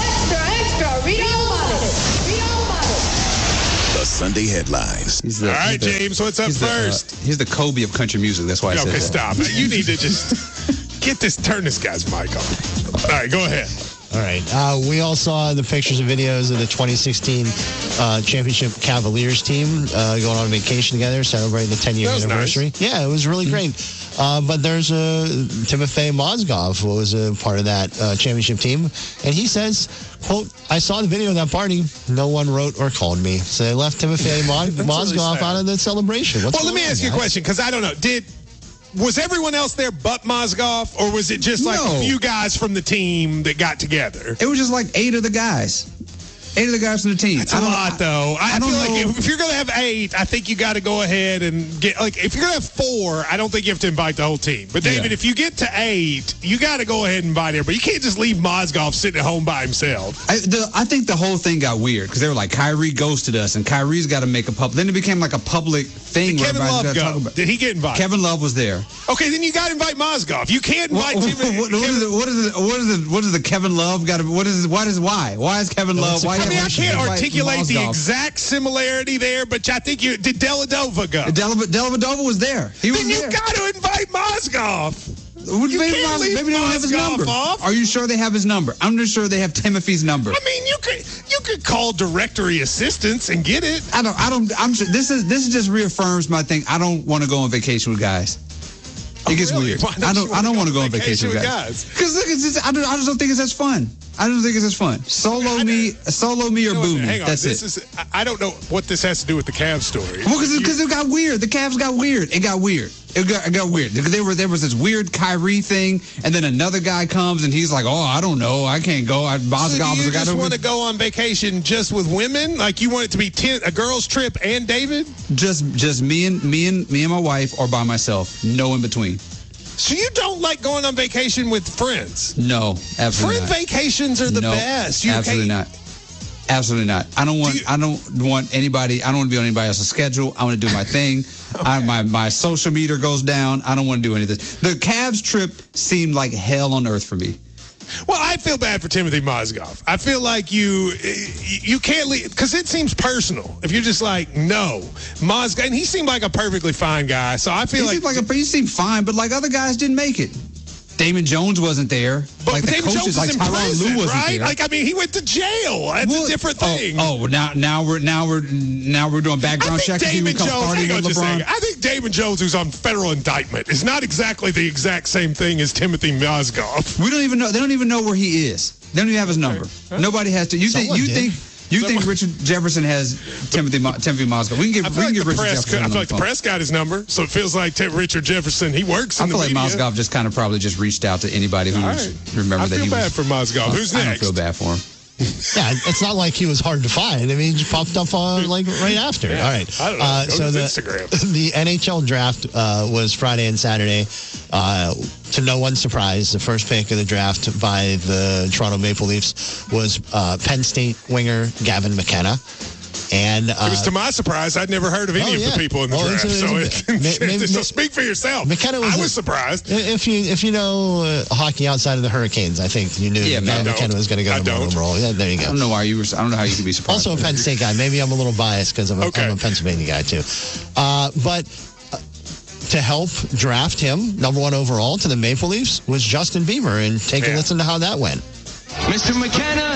extra, read all about it. Read all about it. The Sunday headlines. He's the, All right, he's the- James, what's up he's the, first? uh, he's the Kobe of country music. That's why I said Okay, that. stop. You need to just get this, turn this guy's mic on. All right, go ahead. All right. Uh, we all saw the pictures and videos of the twenty sixteen uh, championship Cavaliers team uh, going on vacation together, celebrating the ten-year That was anniversary. nice. Yeah, it was really great. Uh, but there's a Timofey Mozgov who was a part of that uh, championship team, and he says, "quote I saw the video of that party. No one wrote or called me, so they left Timofey Mo- That's really Mozgov sad. out of the celebration." What's Well, let going me on, ask you a guys? question, because I don't know. Did was everyone else there but Mozgov, or was it just like No. a few guys from the team that got together? It was just like eight of the guys. Eight of the guys from the team. It's a I don't- lot, though. I, I don't feel like know. if, if you're going to have eight, I think you got to go ahead and get, like, if you're going to have four, I don't think you have to invite the whole team. But, David, Yeah. if you get to eight, you got to go ahead and invite everybody. You can't just leave Mozgov sitting at home by himself. I, the, I think the whole thing got weird because they were like, Kyrie ghosted us, and Kyrie's got to make a public. Then it became like a public thing. Did where Kevin everybody's Love gotta go? talk about- Did he get invited? Kevin Love was there. Okay, then you got to invite Mozgov. You can't invite What, him. what, what, is it, what is it? What is it? What is the Kevin Love got to? What is? What is why? Why is Kevin Love? Why? I mean, I why should can't invite articulate the Mozgov? exact similarity there, but I think you did. Deladova go? Del- Dellavedova was there. He was Then you there. got to invite Mozgov. Would- You maybe can't Mos- leave maybe they don't have his Mozgov number. off. Are you sure they have his number? I'm just sure they have Timothy's number. I mean, you could you could call directory assistance and get it. I don't. I don't. I'm. sure- This is. This just reaffirms my thing. I don't want to go on vacation with guys. It gets really? weird. Why don't I you don't. I wanna don't go want to go on on vacation, vacation with with guys. guys? Because look, it's just, I, don't, I just don't think it's as fun. I don't think it's as fun. Solo me, solo me, or You know what, boo me. hang on. That's this it. Is, I- I don't know what this has to do with the Cavs story. Well, because it got weird. The Cavs got weird. It got weird. It got, it got weird. There were there was this weird Kyrie thing, and then another guy comes and he's like, "Oh, I don't know. I can't go. I, So Mozgov do is you a guy just who- want to go on vacation just with women? Like you want it to be ten, a girls' trip and David? just just me and me and me and my wife, or by myself. No in between. So you don't like going on vacation with friends? No, absolutely Friend not. vacations are the no, best. You absolutely can't- not. Absolutely not. I don't want. Do you- I don't want anybody. I don't want to be on anybody else's schedule. I want to do my thing. I, my my social meter goes down. I don't want to do anything. The Cavs trip seemed like hell on earth for me. Well, I feel bad for Timothy Mozgov. I feel like you you can't leave because it seems personal. If you're just like no Mozgov, and he seemed like a perfectly fine guy. So I feel He like, seemed like a, he seemed fine, but like other guys didn't make it. Damon Jones wasn't there. but like the David coaches, Jones like is in Tyronn prison, Lue wasn't right? there. Like I mean, he went to jail. That's Well, a different oh, thing. Oh, well, now now we're now we're now we're doing I background think checks. if he Damon would come Jones. party Hang on with just a LeBron. second. I think Damon Jones, who's on federal indictment, is not exactly the exact same thing as Timothy Mozgov. We don't even know. They don't even know where he is. They don't even have his number. Nobody has to. You think? Someone You did. think? You Someone- think Richard Jefferson has Timothy Mo, Timothy Mozgov? We can I give. feel We can like give the Richard press. Jefferson. I on feel the like the phone. press got his number, so it feels like T- Richard Jefferson. He works. In I feel the like media. Mozgov just kind of probably just reached out to anybody who All was, right. remember I that feel he bad was. for Mozgov. Who's I don't next? feel bad for him. Yeah, it's not like he was hard to find. I mean, he just popped up on like right after. Yeah, All right. I don't know. Uh, Go so to the Instagram. the N H L draft uh, was Friday and Saturday. Uh, to no one's surprise, the first pick of the draft by the Toronto Maple Leafs was uh, Penn State winger Gavin McKenna. And uh, It was to my surprise. I'd never heard of any Oh, of yeah. the people in the Oh, draft. it's a- so, it's it, a- maybe- so speak for yourself. McKenna was I a- was surprised. If you if you know uh, hockey outside of the Hurricanes, I think you knew Yeah, that man, Gavin I McKenna don't. was going to go I to don't. Bottom Roll. Yeah, there you I go. don't know why you were. I don't know how you could be surprised. Also a Penn State guy. Maybe I'm a little biased because I'm, a- Okay. I'm a Pennsylvania guy too. Uh, but uh, to help draft him, number one overall to the Maple Leafs, was Justin Bieber. And take a Yeah. listen to how that went. Mister McKenna,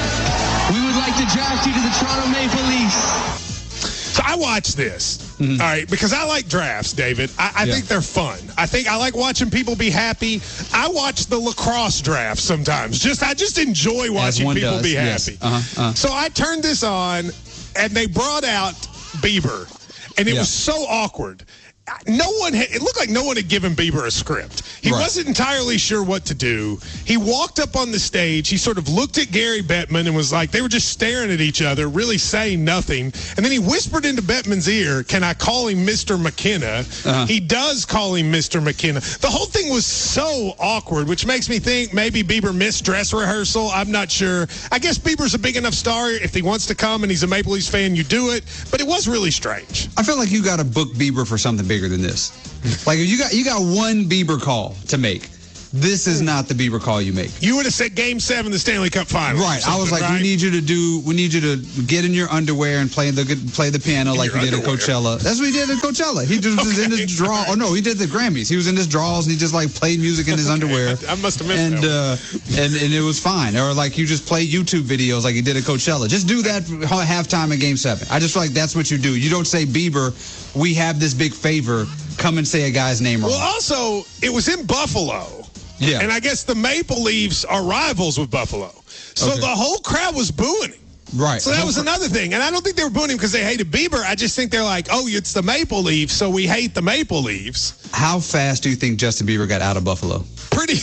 we would like to draft you to the Toronto Maple Leafs. So I watch this, Mm-hmm. all right, because I like drafts, David. I, I Yeah. think they're fun. I think I like watching people be happy. I watch the lacrosse draft sometimes. Just I just enjoy watching one people does, be yes. happy. Uh-huh, uh. So I turned this on, and they brought out Bieber, and it Yeah. was so awkward. no one had, it looked like no one had given Bieber a script. He right. wasn't entirely sure what to do. He walked up on the stage. He sort of looked at Gary Bettman and was like, they were just staring at each other, really saying nothing. And then he whispered into Bettman's ear, can I call him Mister McKenna? Uh-huh. He does call him Mister McKenna. The whole thing was so awkward, which makes me think maybe Bieber missed dress rehearsal. I'm not sure. I guess Bieber's a big enough star. If he wants to come and he's a Maple Leafs fan, you do it. But it was really strange. I feel like you got to book Bieber for something bigger than this. Like if you got you got one Bieber call to make. This is not the Bieber call you make. You would have said Game Seven, the Stanley Cup Final. Right. I was like, right? we need you to do. We need you to get in your underwear and play the play the piano in like you did underwear. At Coachella. That's what he did at Coachella. He just okay. was in his draw. Oh no, he did the Grammys. He was in his drawers and he just like played music in his okay. underwear. I must have missed and, that. Uh, and and it was fine. Or like you just play YouTube videos like he did at Coachella. Just do that halftime in Game Seven. I just feel like that's what you do. You don't say Bieber, we have this big favor. Come and say a guy's name wrong. Well, also it was in Buffalo. Yeah. And I guess the Maple Leafs are rivals with Buffalo. So okay. the whole crowd was booing him. Right. So that was another thing. And I don't think they were booing him because they hated Bieber. I just think they're like, oh, it's the Maple Leafs, so we hate the Maple Leafs. How fast do you think Justin Bieber got out of Buffalo? Pretty.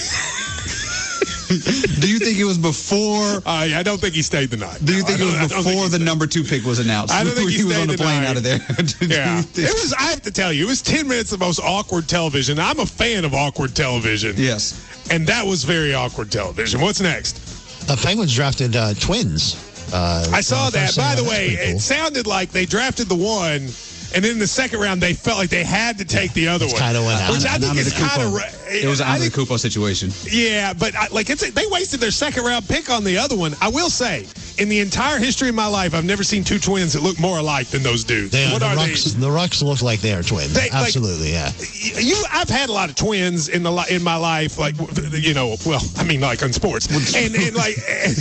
Do you think it was before? Uh, I don't think he stayed the night. Do you no, think it was before the number two pick was announced? I don't think he, he was on the, the plane night. out of there. Yeah, it was. I have to tell you, it was ten minutes of the most awkward television. I'm a fan of awkward television. Yes, and that was very awkward television. What's next? The Penguins drafted uh, twins. Uh, I saw that. By the way, cool. It sounded like they drafted the one. And then in the second round, they felt like they had to take the other That's one. Kind of what Which I think is kind of. It was an Antetokounmpo situation. Yeah, but I, like it's they wasted their second round pick on the other one. I will say, in the entire history of my life, I've never seen two twins that look more alike than those dudes. They are, what the are Rucks, they? The Rucks look like they are twins. They, Absolutely, like, yeah. You, I've had a lot of twins in the in my life, like you know, well, I mean, like on sports, and and like.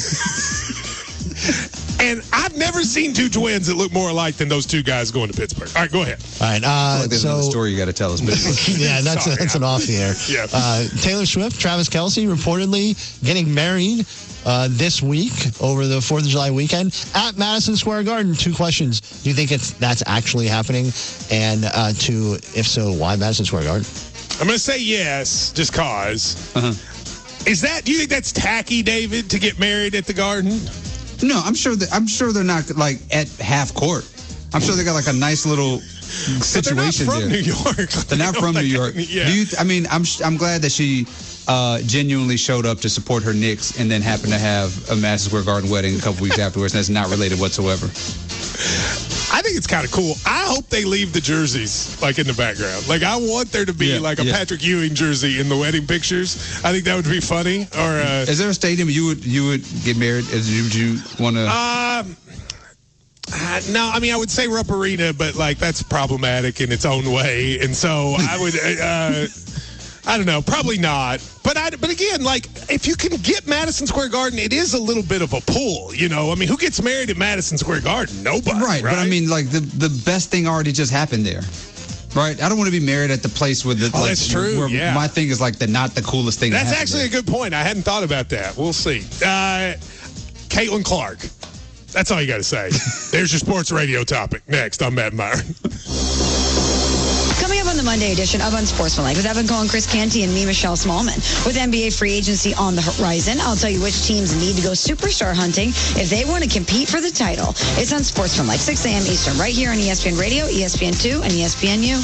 And I've never seen two twins that look more alike than those two guys going to Pittsburgh. All right, go ahead. All right. Uh, like so, a story you got to tell us. yeah, that's, Sorry, a, that's an off the air. Yeah. Uh, Taylor Swift, Travis Kelce reportedly getting married uh, this week over the fourth of July weekend at Madison Square Garden. Two questions. Do you think it's that's actually happening? And uh, two, if so, why Madison Square Garden? I'm going to say yes, just cause. Uh-huh. Is that, do you think that's tacky, David, to get married at the Garden? No, I'm sure that I'm sure they're not like at half court. I'm sure they got like a nice little situation but they're not from there. New York. They're not from New York. Yeah. Do you? I mean, I'm I'm glad that she uh, genuinely showed up to support her Knicks and then happened to have a Madison Square Garden wedding a couple weeks afterwards. And that's not related whatsoever. I think it's kind of cool. I hope they leave the jerseys like in the background. Like I want there to be yeah, like a yeah. Patrick Ewing jersey in the wedding pictures. I think that would be funny. Or uh, is there a stadium you would you would get married? Is you, would you want to? Um, uh, no, I mean I would say Rupp Arena, but like that's problematic in its own way, and so I would. Uh, I don't know, probably not. But I, but again, like if you can get Madison Square Garden, it is a little bit of a pull, you know. I mean, who gets married at Madison Square Garden? Nobody, right? Right. But I mean, like the the best thing already just happened there, right? I don't want to be married at the place with the. Oh, like, that's true. Where yeah. My thing is like the not the coolest thing. That's that actually there. a good point. I hadn't thought about that. We'll see. Uh, Caitlin Clark. That's all you got to say. There's your sports radio topic. Next, I'm Matt Meyer. Coming up on the Monday edition of Unsportsmanlike with Evan Cohen, Chris Canty, and me, Michelle Smallman. With N B A free agency on the horizon, I'll tell you which teams need to go superstar hunting if they want to compete for the title. It's Unsportsmanlike, six a.m. Eastern, right here on E S P N Radio, E S P N two, and E S P N U.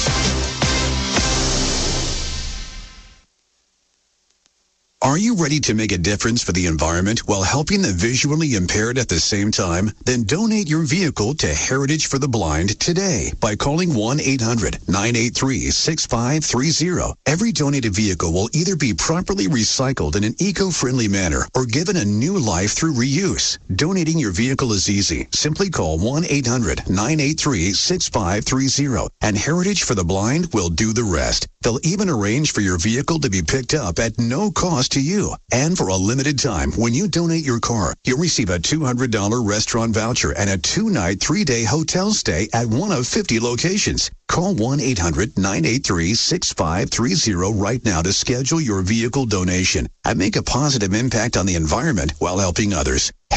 Are you ready to make a difference for the environment while helping the visually impaired at the same time? Then donate your vehicle to Heritage for the Blind today by calling one eight hundred nine eight three six five three zero. Every donated vehicle will either be properly recycled in an eco-friendly manner or given a new life through reuse. Donating your vehicle is easy. Simply call one eight hundred nine eight three six five three zero and Heritage for the Blind will do the rest. They'll even arrange for your vehicle to be picked up at no cost to you. And for a limited time, when you donate your car, you'll receive a two hundred dollars restaurant voucher and a two-night, three-day hotel stay at one of fifty locations. Call one eight hundred nine eight three six five three zero right now to schedule your vehicle donation and make a positive impact on the environment while helping others.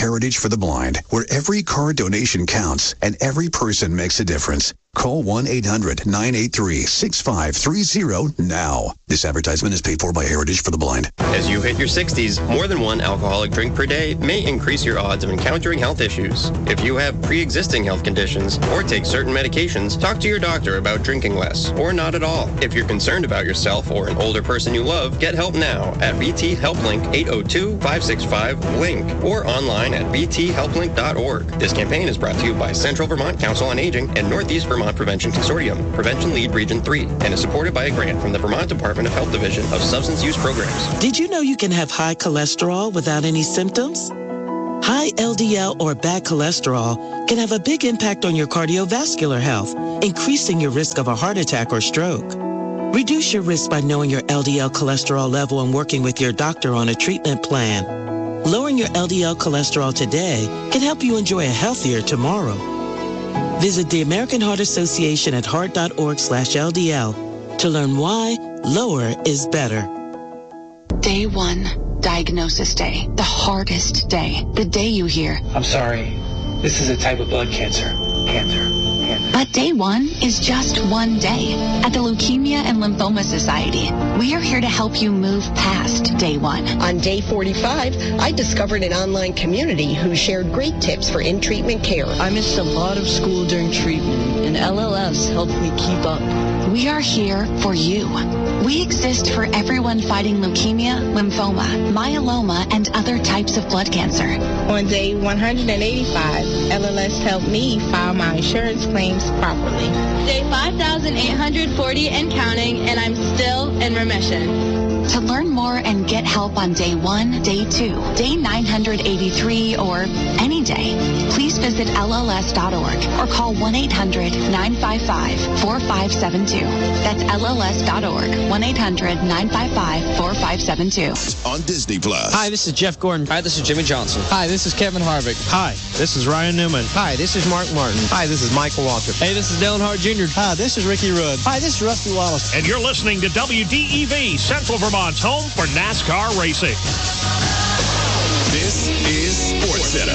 Heritage for the Blind, where every card donation counts and every person makes a difference. Call one eight hundred nine eight three six five three zero now. This advertisement is paid for by Heritage for the Blind. As you hit your sixties, more than one alcoholic drink per day may increase your odds of encountering health issues. If you have pre-existing health conditions or take certain medications, talk to your doctor about drinking less or not at all. If you're concerned about yourself or an older person you love, get help now at B T Helplink eight oh two, five six five, link or online at b t help link dot org. This campaign is brought to you by Central Vermont Council on Aging and Northeast Vermont Prevention Consortium, Prevention Lead Region three, and is supported by a grant from the Vermont Department of Health Division of Substance Use Programs. Did you know you can have high cholesterol without any symptoms? High L D L or bad cholesterol can have a big impact on your cardiovascular health, increasing your risk of a heart attack or stroke. Reduce your risk by knowing your L D L cholesterol level and working with your doctor on a treatment plan. Lowering your L D L cholesterol today can help you enjoy a healthier tomorrow. Visit the American Heart Association at heart dot org slash L D L to learn why lower is better. Day one, diagnosis day. The hardest day. The day you hear, I'm sorry, this is a type of blood cancer. Cancer. But day one is just one day. At the Leukemia and Lymphoma Society, we are here to help you move past day one. On day forty-five, I discovered an online community who shared great tips for in-treatment care. I missed a lot of school during treatment, and L L S helped me keep up. We are here for you. We exist for everyone fighting leukemia, lymphoma, myeloma, and other types of blood cancer. On day one hundred eighty-five, L L S helped me file my insurance claims properly. Day five thousand eight hundred forty and counting, and I'm still in remission. To learn more and get help on day one, day two, day nine hundred eighty-three, or any day, please visit L L S dot org or call one eight hundred nine five five four five seven two. That's L L S dot org, one eight hundred nine five five four five seven two. On Disney Plus. Hi, this is Jeff Gordon. Hi, this is Jimmy Johnson. Hi, this is Kevin Harvick. Hi, this is Ryan Newman. Hi, this is Mark Martin. Hi, this is Michael Walker. Hey, this is Dale Earnhardt Junior Hi, this is Ricky Rudd. Hi, this is Rusty Wallace. And you're listening to W D E V, Central Vermont's home for NASCAR racing. This is SportsCenter.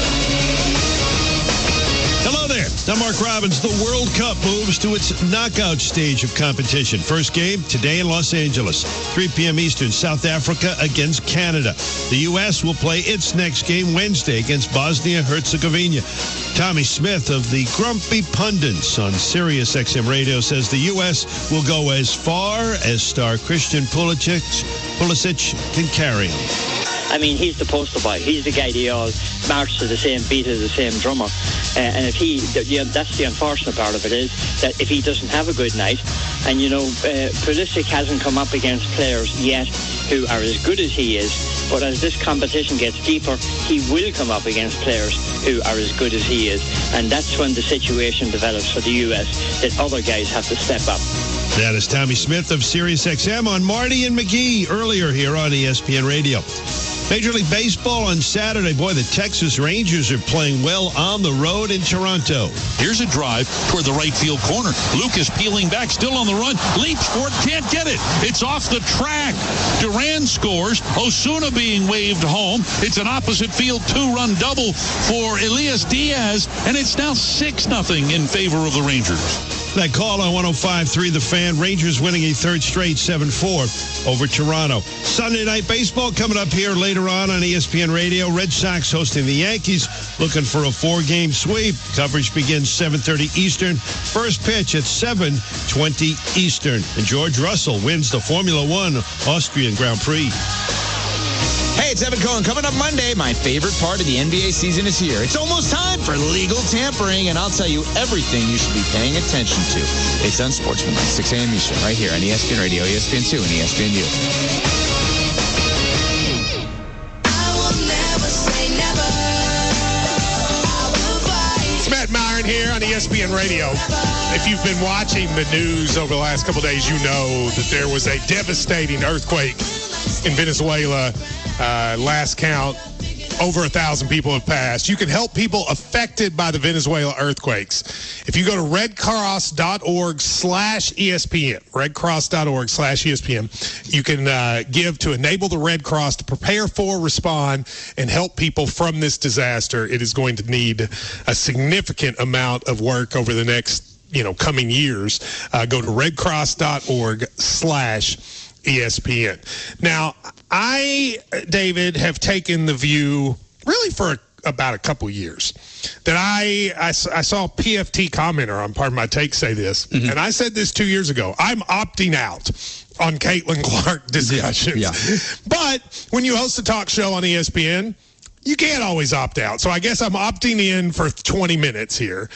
Hello there. I'm Mark Robbins. The World Cup moves to its knockout stage of competition. First game today in Los Angeles, three p.m. Eastern, South Africa against Canada. The U S will play its next game Wednesday against Bosnia-Herzegovina. Tommy Smith of the Grumpy Pundits on Sirius X M Radio says the U S will go as far as star Christian Pulisic, Pulisic can carry him. I mean, he's the poster boy. He's the guy they all march to the same beat as the same drummer. Uh, and if he, you know, that's the unfortunate part of it is that if he doesn't have a good night, and you know, uh, Pulisic hasn't come up against players yet who are as good as he is, but as this competition gets deeper, he will come up against players who are as good as he is. And that's when the situation develops for the U S that other guys have to step up. That is Tommy Smith of Sirius X M on Marty and McGee earlier here on E S P N Radio. Major League Baseball on Saturday. Boy, the Texas Rangers are playing well on the road in Toronto. Here's a drive toward the right field corner. Lucas peeling back, still on the run. Leaps for it, can't get it. It's off the track. Duran scores. Osuna being waved home. It's an opposite field two-run double for Elias Diaz, and it's now six nothing in favor of the Rangers. That call on one oh five point three The Fan. Rangers winning a third straight seven four over Toronto. Sunday Night Baseball coming up here later on on E S P N Radio. Red Sox hosting the Yankees, looking for a four-game sweep. Coverage begins seven thirty Eastern. First pitch at seven twenty Eastern. And George Russell wins the Formula One Austrian Grand Prix. Hey, it's Evan Cohen. Coming up Monday, my favorite part of the N B A season is here. It's almost time for legal tampering, and I'll tell you everything you should be paying attention to. It's Unsportsmanlike, six a.m. Eastern, right here on E S P N Radio, E S P N two, and E S P N U. It's Matt Myron here on E S P N Radio. If you've been watching the news over the last couple of days, you know that there was a devastating earthquake in Venezuela. Uh, last count, over a thousand people have passed. You can help people affected by the Venezuela earthquakes. If you go to redcross.org slash ESPN, redcross.org slash ESPN, you can uh, give to enable the Red Cross to prepare for, respond, and help people from this disaster. It is going to need a significant amount of work over the next, you know, coming years. Uh, go to redcross.org slash ESPN. Now, I, David, have taken the view really for a, about a couple years that I, I, I saw a P F T commenter on Part of My Take say this, mm-hmm. and I said this two years ago. I'm opting out on Caitlin Clark discussions. Yeah, yeah. But when you host a talk show on E S P N, you can't always opt out. So I guess I'm opting in for twenty minutes here.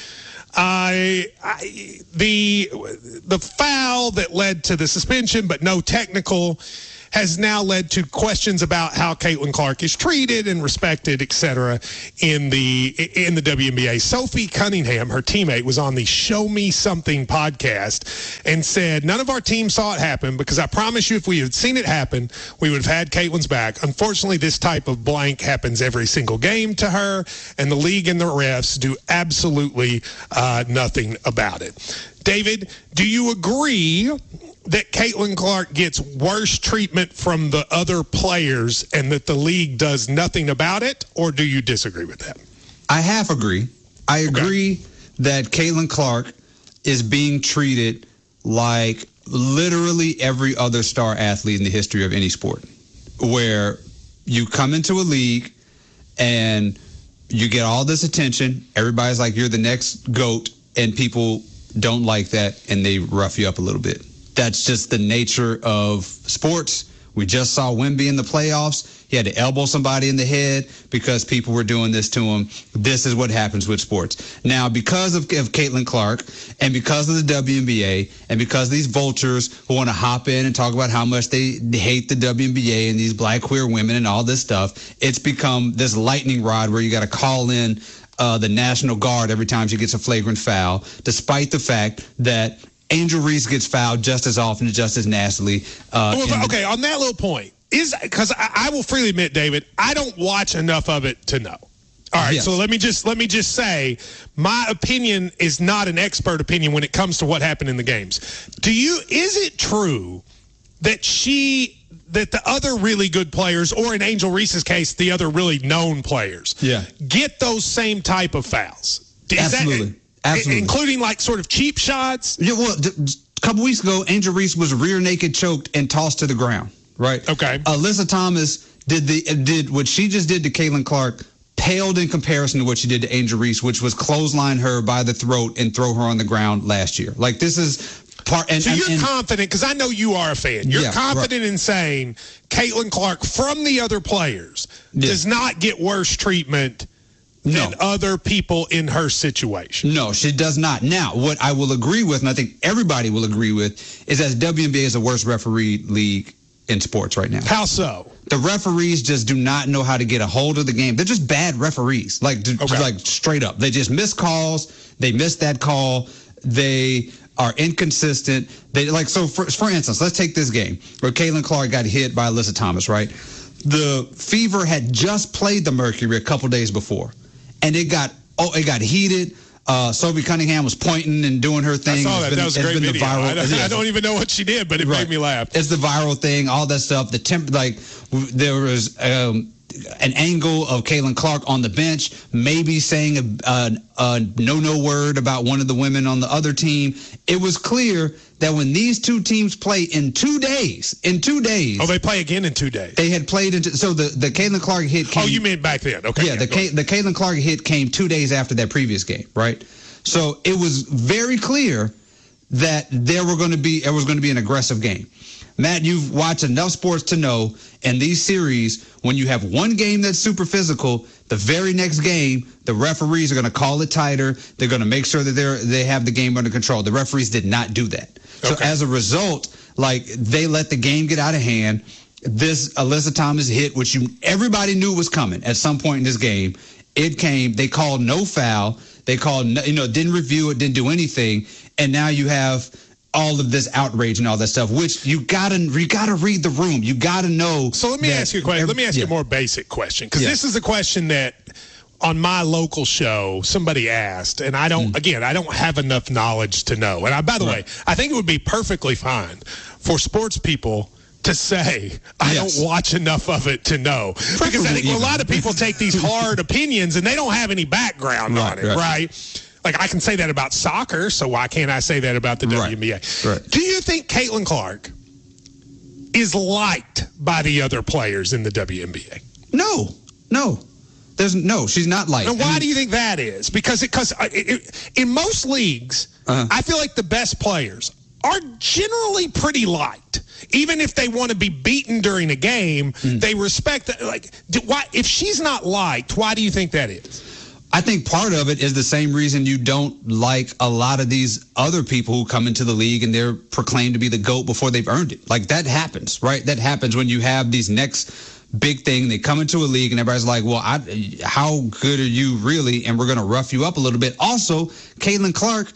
I, I the the foul that led to the suspension, but no technical, has now led to questions about how Caitlin Clark is treated and respected, et cetera, in the in the W N B A. Sophie Cunningham, her teammate, was on the Show Me Something podcast and said, none of our team saw it happen because I promise you if we had seen it happen, we would have had Caitlin's back. Unfortunately, this type of blank happens every single game to her, and the league and the refs do absolutely uh, nothing about it. David, do you agree that Caitlin Clark gets worse treatment from the other players and that the league does nothing about it, or do you disagree with that? I half agree. I agree okay. that Caitlin Clark is being treated like literally every other star athlete in the history of any sport, where you come into a league and you get all this attention. Everybody's like, you're the next GOAT, and people don't like that, and they rough you up a little bit. That's just the nature of sports. We just saw Wemby in the playoffs. He had to elbow somebody in the head because people were doing this to him. This is what happens with sports. Now, because of, of Caitlin Clark and because of the W N B A and because of these vultures who want to hop in and talk about how much they hate the W N B A and these black queer women and all this stuff, it's become this lightning rod where you got to call in uh, the National Guard every time she gets a flagrant foul, despite the fact that Angel Reese gets fouled just as often and just as nastily. Uh, well, okay, on that little point, is because I, I will freely admit, David, I don't watch enough of it to know. All right, yes. so let me just let me just say, my opinion is not an expert opinion when it comes to what happened in the games. Do you? Is it true that she? that the other really good players, or in Angel Reese's case, the other really known players, yeah. get those same type of fouls? Is Absolutely. That, Absolutely. Including like sort of cheap shots? Yeah, well, a couple weeks ago, Angel Reese was rear naked choked and tossed to the ground, right? Okay. Alyssa Thomas did the did what she just did to Caitlin Clark, paled in comparison to what she did to Angel Reese, which was clothesline her by the throat and throw her on the ground last year. Like, this is part. And, so you're and, and, confident, because I know you are a fan. You're yeah, confident right. in saying Caitlin Clark from the other players yeah. does not get worse treatment than no. other people in her situation. No, she does not. Now, what I will agree with, and I think everybody will agree with, is that W N B A is the worst referee league in sports right now. How so? The referees just do not know how to get a hold of the game. They're just bad referees, like okay. like straight up. They just miss calls. They miss that call. They are inconsistent. They like so. For, for instance, let's take this game where Caitlin Clark got hit by Alyssa Thomas. Right, the Fever had just played the Mercury a couple days before. And it got oh, it got heated. Uh, Sophie Cunningham was pointing and doing her thing. I saw that. Been, that was a great video. Viral, I, don't, I don't even know what she did, but it right. made me laugh. It's the viral thing, all that stuff. The temp, like there was um, an angle of Caitlin Clark on the bench, maybe saying a, a, a no-no word about one of the women on the other team. It was clear that when these two teams play in two days, in two days. Oh, they play again in two days. They had played into so the the Caitlin Clark hit came. Oh, you meant back then? Okay. Yeah, yeah the K, the Caitlin Clark hit came two days after that previous game, right? So it was very clear that there were going to be there was going to be an aggressive game. Matt, you've watched enough sports to know in these series, when you have one game that's super physical, the very next game, the referees are going to call it tighter. They're going to make sure that they're they have the game under control. The referees did not do that. So okay. as a result, like they let the game get out of hand. This Alyssa Thomas hit, which you everybody knew was coming at some point in this game, it came. They called no foul. They called, you know, didn't review it, didn't do anything, and now you have all of this outrage and all that stuff, which you gotta you gotta read the room. You gotta know. So let me ask you a question. Let me ask yeah. you a more basic question, because yeah. this is a question that on my local show somebody asked, and I don't. Mm. Again, I don't have enough knowledge to know. And I, by the right. way, I think it would be perfectly fine for sports people to say, I yes. don't watch enough of it to know. Preferably because I think even. a lot of people take these hard opinions and they don't have any background right, on it, right? right? Like, I can say that about soccer, so why can't I say that about the right. W N B A? Right. Do you think Caitlin Clark is liked by the other players in the W N B A? No, no. There's no, she's not liked. And why I mean, do you think that is? Because it, cause it, it, in most leagues, uh-huh. I feel like the best players are generally pretty liked. Even if they want to be beaten during a game, mm. they respect that. Like, do, why, if she's not liked, why do you think that is? I think part of it is the same reason you don't like a lot of these other people who come into the league and they're proclaimed to be the GOAT before they've earned it. Like, that happens, right? That happens when you have these next big thing. They come into a league and everybody's like, well, I, how good are you really? And we're going to rough you up a little bit. Also, Caitlin Clark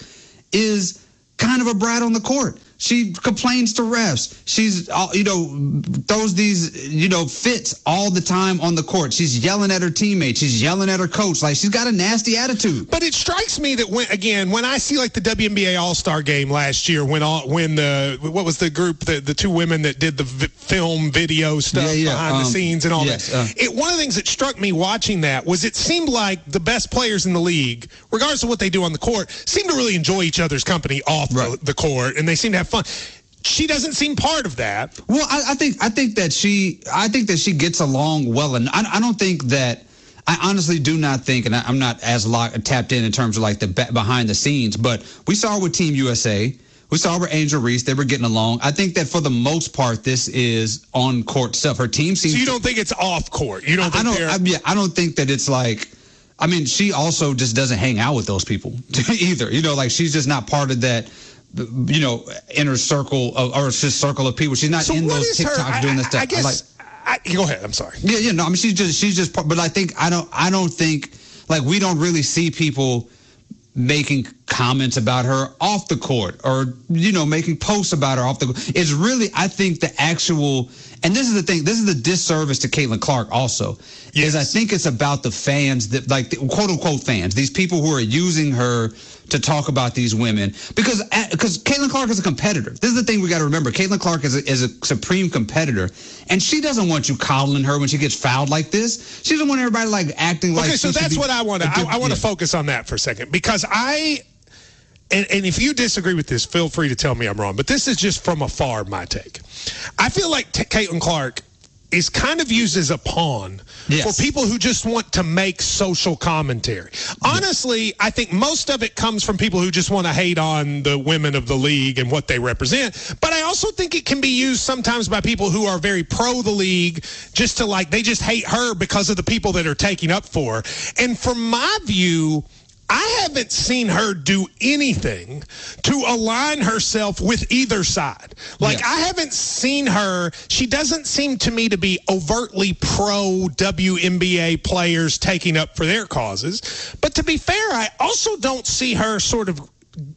is kind of a brat on the court. She complains to refs. She's, you know, throws these, you know, fits all the time on the court. She's yelling at her teammates. She's yelling at her coach. Like, she's got a nasty attitude. But it strikes me that, when, again, when I see, like, the W N B A All-Star game last year, when all, when the, what was the group, the, the two women that did the v- film, video stuff yeah, yeah. behind um, the scenes and all yes, that. Uh, it, one of the things that struck me watching that was it seemed like the best players in the league, regardless of what they do on the court, seem to really enjoy each other's company off right. the, the court, and they seem to have fun. She doesn't seem part of that. Well, I, I think I think that she I think that she gets along well, and I, I don't think that I honestly do not think, and I, I'm not as locked, tapped in in terms of like the behind the scenes, but we saw her with Team U S A. We saw her with Angel Reese. They were getting along. I think that for the most part, this is on court stuff. Her team seems. So you don't think it's off court? You don't? Think I don't. I, yeah, I don't think that it's like. I mean, she also just doesn't hang out with those people either. You know, like, she's just not part of that, you know, inner circle of, or just circle of people. She's not so in those TikToks her, doing this stuff. I guess. I like, I, go ahead. I'm sorry. Yeah, yeah. No, I mean, she's just, she's just. But I think I don't, I don't think like we don't really see people making comments about her off the court, or, you know, making posts about her off the court. It's really, I think the actual, and this is the thing, this is the disservice to Caitlin Clark also, yes. is I think it's about the fans that, like, the quote unquote fans, these people who are using her to talk about these women, because because Caitlin Clark is a competitor. This is the thing we got to remember. Caitlin Clark is a, is a supreme competitor, and she doesn't want you coddling her when she gets fouled like this. She doesn't want everybody like acting like. Okay, so that's what I want to. I, I want to yeah. focus on that for a second, because I. And, and if you disagree with this, feel free to tell me I'm wrong. But this is just from afar, my take. I feel like T- Caitlin Clark is kind of used as a pawn yes. for people who just want to make social commentary. Honestly, I think most of it comes from people who just want to hate on the women of the league and what they represent. But I also think it can be used sometimes by people who are very pro the league, just to, like, they just hate her because of the people that are taking up for her. And from my view, I haven't seen her do anything to align herself with either side. Like, yeah. I haven't seen her. She doesn't seem to me to be overtly pro W N B A players taking up for their causes. But to be fair, I also don't see her sort of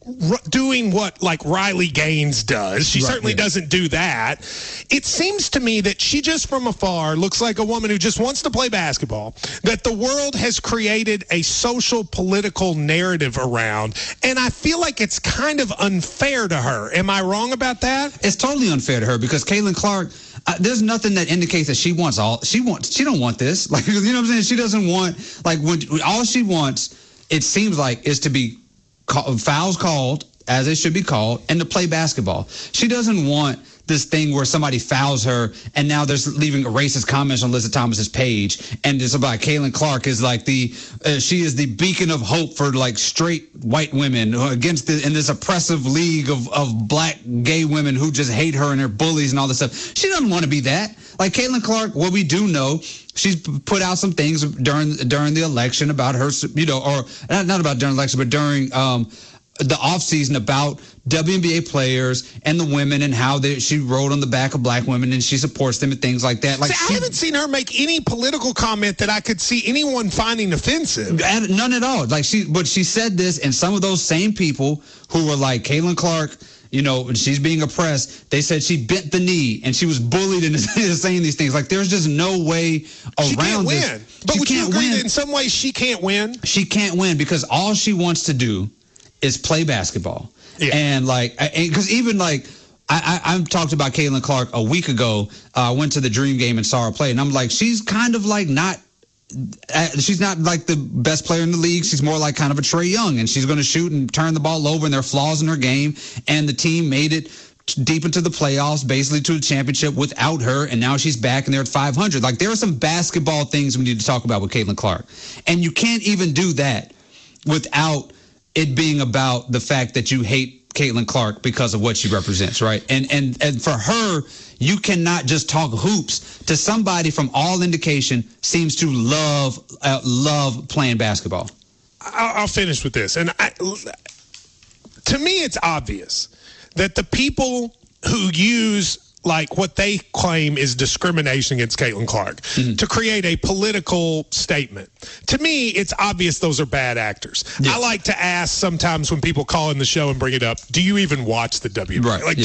doing what, like, Riley Gaines does. She right, certainly yeah. doesn't do that. It seems to me that she just from afar looks like a woman who just wants to play basketball, that the world has created a social political narrative around, and I feel like it's kind of unfair to her. Am I wrong about that? It's totally unfair to her, because Caitlin Clark, uh, there's nothing that indicates that she wants all she wants she don't want this. Like, you know what I'm saying? She doesn't want, like, when all she wants, it seems like, is to be Call, fouls called as they should be called, and to play basketball. She doesn't want this thing where somebody fouls her and now there's leaving racist comments on Lisa Thomas's page, and it's about Caitlin Clark is like the uh, she is the beacon of hope for, like, straight white women against the, in this oppressive league of of black gay women who just hate her and they're bullies and all this stuff. She doesn't want to be that. Like, Caitlin Clark, what we do know, she's put out some things during during the election about her, you know, or not, not about during the election, but during um, the offseason about W N B A players and the women and how they, she rode on the back of black women and she supports them and things like that. Like, see, she, I haven't seen her make any political comment that I could see anyone finding offensive. None at all. Like, she, but she said this, and some of those same people who were like, Caitlin Clark you know, when she's being oppressed, they said she bent the knee and she was bullied into saying these things. Like, there's just no way around she can't this. Win. But she would you can't agree win. that in some ways she can't win? She can't win because all she wants to do is play basketball. Yeah. And, like, because even, like, I, I, I talked about Caitlin Clark a week ago. I uh, went to the Dream game and saw her play, and I'm like, she's kind of, like, not uh, she's not, like, the best player in the league. She's more like kind of a Trae Young, and she's going to shoot and turn the ball over, and there are flaws in her game, and the team made it deep into the playoffs, basically to a championship without her, and now she's back and they're at five hundred. Like, there are some basketball things we need to talk about with Caitlin Clark, and you can't even do that without it being about the fact that you hate Caitlin Clark because of what she represents, right? And and and for her, you cannot just talk hoops to somebody from all indication seems to love uh, love playing basketball. I'll, I'll finish with this, and I, to me, it's obvious that the people who use like what they claim is discrimination against Caitlin Clark mm-hmm. to create a political statement. To me, it's obvious those are bad actors. Yeah. I like to ask sometimes when people call in the show and bring it up, do you even watch the W N B A? Right. Like, yeah.